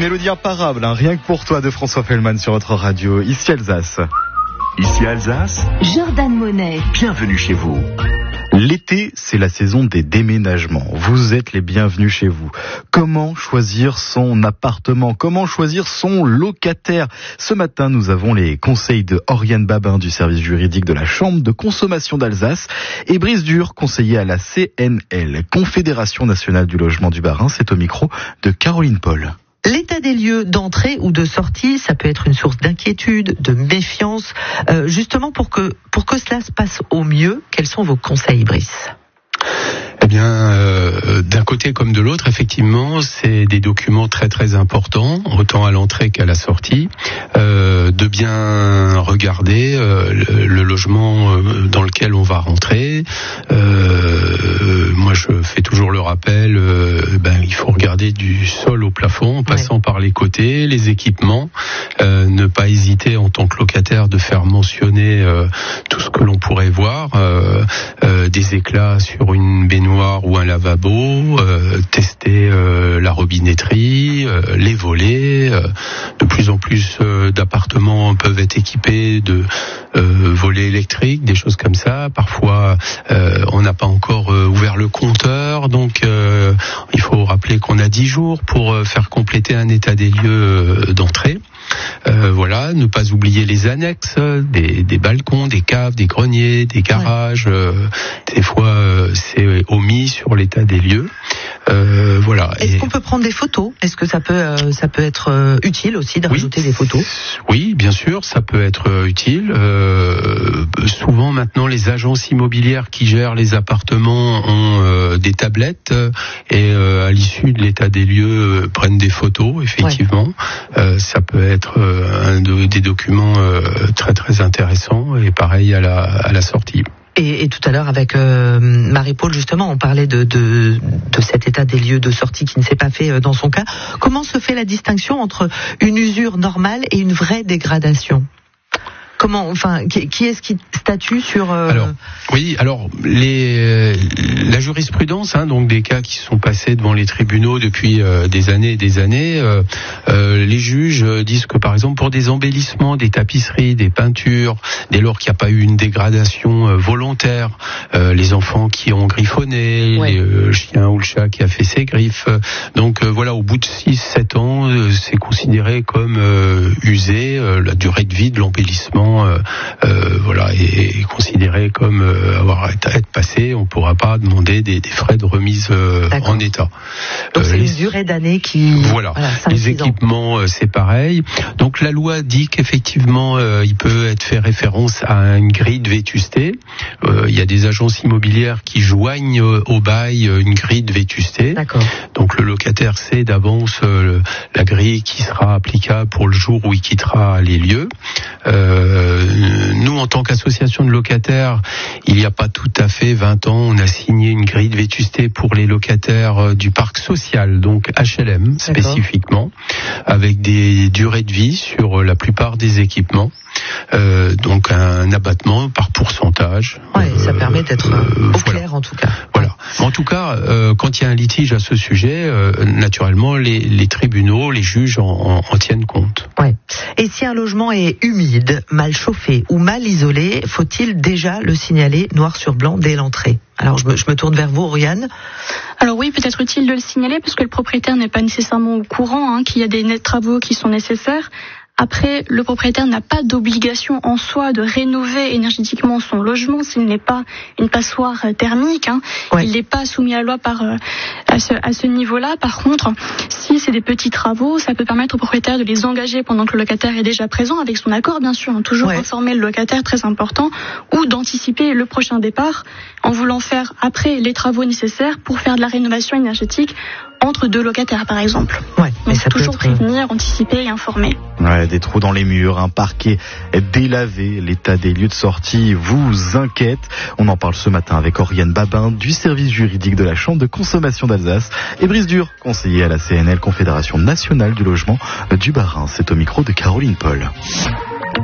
mélodie imparable, rien que pour toi de François Fellman sur votre radio. Ici Alsace. Ici Alsace, Jordan Monet. bienvenue chez vous. L'été, c'est la saison des déménagements. Vous êtes les bienvenus chez vous. Comment choisir son appartement? Comment choisir son locataire? Ce matin, nous avons les conseils de Oriane Babin du service juridique de la Chambre de consommation d'Alsace et Brice Dur, conseiller à la CNL, Confédération nationale du logement du Bas-Rhin. C'est au micro de Caroline Paul. L'état des lieux d'entrée ou de sortie, ça peut être une source d'inquiétude, de méfiance. Justement, pour que cela se passe au mieux, quels sont vos conseils, Brice ? Eh bien, d'un côté comme de l'autre, effectivement, c'est des documents très très importants, autant à l'entrée qu'à la sortie, de bien regarder le logement dans lequel on va rentrer. Moi, je fais toujours le rappel, il faut regarder du sol au plafond, en passant par les côtés, les équipements, ne pas hésiter en tant que locataire de faire mentionner tout ce que l'on pourrait voir, des éclats sur une baignoire ou un lavabo, tester la robinetterie, les volets. De plus en plus d'appartements peuvent être équipés de volets électriques, des choses comme ça. Parfois, on n'a pas encore ouvert le compteur, donc il faut rappeler qu'on a 10 jours pour faire compléter un état des lieux d'entrée. Ne pas oublier les annexes, des balcons, des caves, des greniers, des garages. Des fois, c'est omis sur l'état des lieux. Est-ce qu'on peut prendre des photos ? Est-ce que ça peut être utile aussi de rajouter des photos ? Oui, bien sûr, ça peut être utile. Souvent maintenant, les agences immobilières qui gèrent les appartements ont des tablettes et à l'issue de l'état des lieux prennent des photos. Effectivement, ça peut être des documents très très intéressants et pareil à la sortie. Et tout à l'heure avec Marie-Paul, justement, on parlait de cet état des lieux de sortie qui ne s'est pas fait dans son cas. Comment se fait la distinction entre une usure normale et une vraie dégradation ? Qui est-ce qui statue sur la jurisprudence, donc des cas qui sont passés devant les tribunaux depuis des années et des années, les juges disent que par exemple pour des embellissements, des tapisseries, des peintures, dès lors qu'il n'y a pas eu une dégradation volontaire, les enfants qui ont griffonné, le chien ou le chat qui a fait ses griffes, au bout de 6-7 ans, c'est considéré comme usé, la durée de vie de l'embellissement est considéré comme être passé. On ne pourra pas demander des frais de remise en état. Donc c'est une durée d'année qui... les équipements, c'est pareil. Donc la loi dit qu'effectivement, il peut être fait référence à une grille de vétusté. Il y a des agences immobilières qui joignent au bail une grille de vétusté. D'accord. Donc le locataire sait d'avance la grille qui sera applicable pour le jour où il quittera les lieux. Nous, en tant qu'association de locataires, il n'y a pas tout à fait 20 ans, on a signé une grille de vétusté pour les locataires du parc social, donc HLM spécifiquement, avec des durées de vie sur la plupart des équipements. Donc un abattement par pourcentage. Ça permet d'être au clair en tout cas. En tout cas, quand il y a un litige à ce sujet, naturellement, les tribunaux, les juges en tiennent compte. Et si un logement est humide, mal chauffé ou mal isolé, faut-il déjà le signaler noir sur blanc dès l'entrée ? Alors je me tourne vers vous, Oriane. Alors oui, peut-être utile de le signaler parce que le propriétaire n'est pas nécessairement au courant qu'il y a des travaux qui sont nécessaires. Après, le propriétaire n'a pas d'obligation en soi de rénover énergétiquement son logement s'il n'est pas une passoire thermique. Il n'est pas soumis à la loi à ce niveau-là. Par contre, si c'est des petits travaux, ça peut permettre au propriétaire de les engager pendant que le locataire est déjà présent, avec son accord bien sûr. Toujours informer le locataire, très important, ou d'anticiper le prochain départ en voulant faire après les travaux nécessaires pour faire de la rénovation énergétique entre deux locataires par exemple. Mais ça toujours prévenir, anticiper et informer. Des trous dans les murs, un parquet délavé, l'état des lieux de sortie vous inquiète. On en parle ce matin avec Oriane Babin du service juridique de la Chambre de consommation d'Alsace et Brice Dur, conseiller à la CNL, Confédération nationale du logement du Bas-Rhin. C'est au micro de Caroline Paul.